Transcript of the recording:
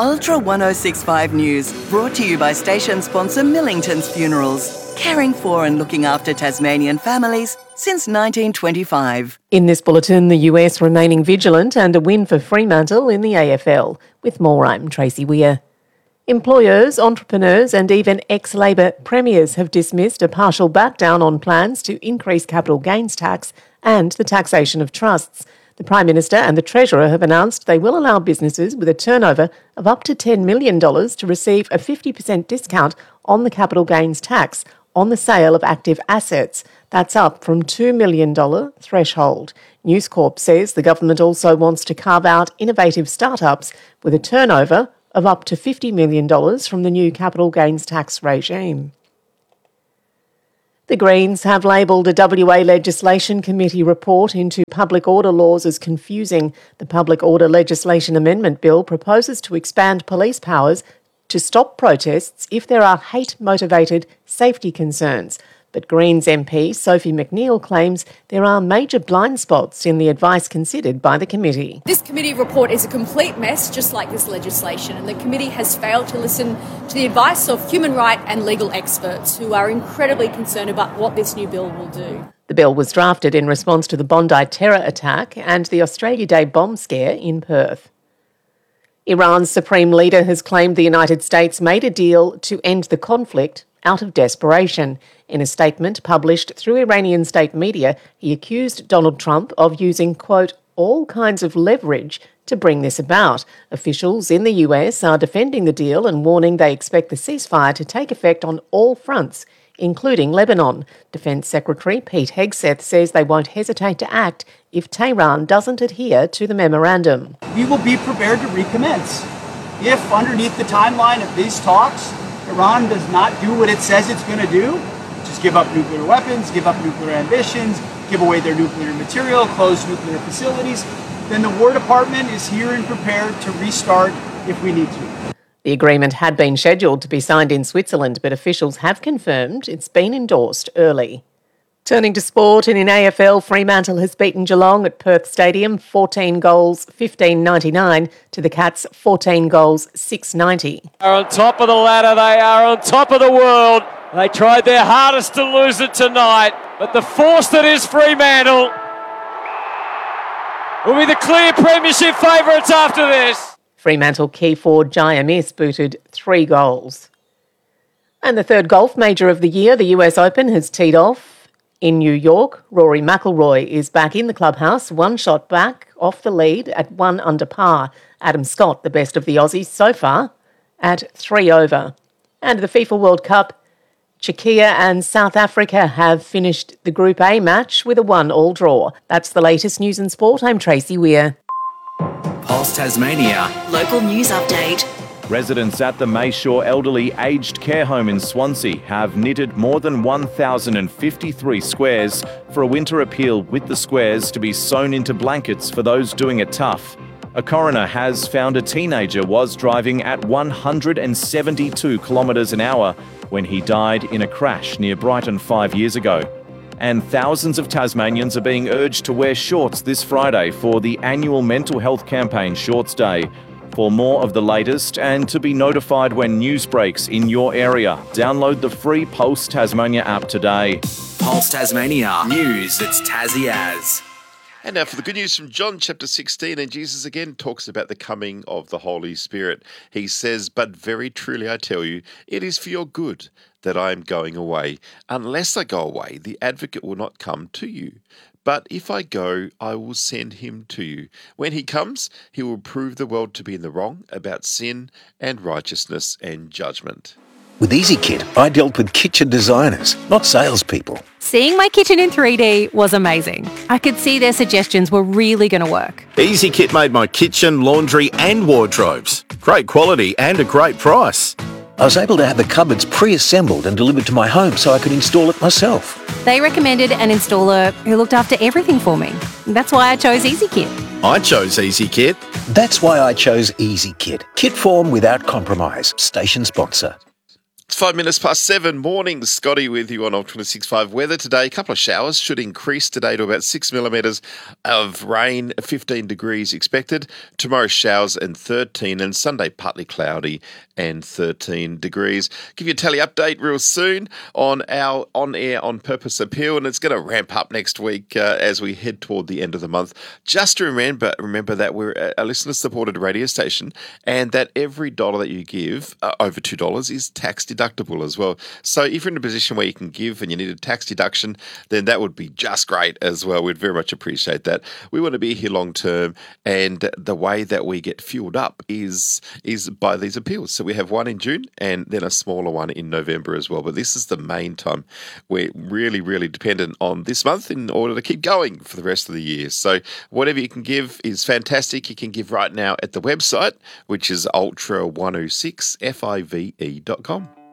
Ultra 1065 News, brought to you by station sponsor Millington's Funerals, caring for and looking after Tasmanian families since 1925. In this bulletin, the US remaining vigilant and a win for Fremantle in the AFL. With more, I'm Tracy Weir. Employers, entrepreneurs and even ex-Labor premiers have dismissed a partial backdown on plans to increase capital gains tax and the taxation of trusts. The Prime Minister and the Treasurer have announced they will allow businesses with a turnover of up to $10 million to receive a 50% discount on the capital gains tax on the sale of active assets. That's up from $2 million threshold. News Corp says the government also wants to carve out innovative startups with a turnover of up to $50 million from the new capital gains tax regime. The Greens have labelled a WA Legislation Committee report into public order laws as confusing. The Public Order Legislation Amendment Bill proposes to expand police powers to stop protests if there are hate-motivated safety concerns. But Greens MP Sophie McNeil claims there are major blind spots in the advice considered by the committee. This committee report is a complete mess, just like this legislation, and the committee has failed to listen to the advice of human rights and legal experts who are incredibly concerned about what this new bill will do. The bill was drafted in response to the Bondi terror attack and the Australia Day bomb scare in Perth. Iran's supreme leader has claimed the United States made a deal to end the conflict out of desperation. In a statement published through Iranian state media, he accused Donald Trump of using, quote, all kinds of leverage to bring this about. Officials in the US are defending the deal and warning they expect the ceasefire to take effect on all fronts, including Lebanon. Defence Secretary Pete Hegseth says they won't hesitate to act if Tehran doesn't adhere to the memorandum. We will be prepared to recommence if, underneath the timeline of these talks, Iran does not do what it says it's going to do, just give up nuclear weapons, give up nuclear ambitions, give away their nuclear material, close nuclear facilities, then the War Department is here and prepared to restart if we need to. The agreement had been scheduled to be signed in Switzerland, but officials have confirmed it's been endorsed early. Turning to sport, and in AFL, Fremantle has beaten Geelong at Perth Stadium 14 goals 15.99 to the Cats 14 goals 6.90. Are on top of the ladder, they are on top of the world. They tried their hardest to lose it tonight, but the force that is Fremantle will be the clear premiership favourites after this. Fremantle key forward Jai Amiss booted 3 goals. And the third golf major of the year, the US Open, has teed off. In New York, Rory McIlroy is back in the clubhouse, 1 shot back off the lead at 1 under par. Adam Scott, the best of the Aussies so far, at 3 over. And the FIFA World Cup, Czechia and South Africa have finished the Group A match with a 1-1 draw. That's the latest news and sport. I'm Tracy Weir. Pulse Tasmania. Local news update. Residents at the Mayshore Elderly Aged Care Home in Swansea have knitted more than 1,053 squares for a winter appeal with the squares to be sewn into blankets for those doing it tough. A coroner has found a teenager was driving at 172 kilometres an hour when he died in a crash near Brighton 5 years ago. And thousands of Tasmanians are being urged to wear shorts this Friday for the annual mental health campaign Shorts Day. For more of the latest and to be notified when news breaks in your area, download the free Pulse Tasmania app today. Pulse Tasmania. News that's Tassie as. And now for the good news from John chapter 16, and Jesus again talks about the coming of the Holy Spirit. He says, "But very truly I tell you, it is for your good that I am going away. Unless I go away, the advocate will not come to you. But if I go, I will send him to you. When he comes, he will prove the world to be in the wrong about sin and righteousness and judgment." With EasyKit, I dealt with kitchen designers, not salespeople. Seeing my kitchen in 3D was amazing. I could see their suggestions were really going to work. EasyKit made my kitchen, laundry and wardrobes. Great quality and a great price. I was able to have the cupboards pre-assembled and delivered to my home so I could install it myself. They recommended an installer who looked after everything for me. That's why I chose EasyKit. I chose EasyKit. That's why I chose EasyKit. Kit form without compromise. Station sponsor. It's 5 minutes past 7. Morning, Scotty with you on Ultra 6.5 weather today. A couple of showers should increase today to about 6 millimetres of rain, 15 degrees expected. Tomorrow showers and 13, and Sunday partly cloudy and 13 degrees. Give you a tally update real soon on our on-air on purpose appeal, and it's going to ramp up next week as we head toward the end of the month. Just to remember that we're a listener-supported radio station, and that every dollar that you give, over $2, is tax deductible as well. So if you're in a position where you can give and you need a tax deduction, then that would be just great as well. We'd very much appreciate that. We want to be here long term, and the way that we get fueled up is by these appeals. So we have one in June and then a smaller one in November as well. But this is the main time. We're really, really dependent on this month in order to keep going for the rest of the year. So whatever you can give is fantastic. You can give right now at the website, which is ultra106five.com.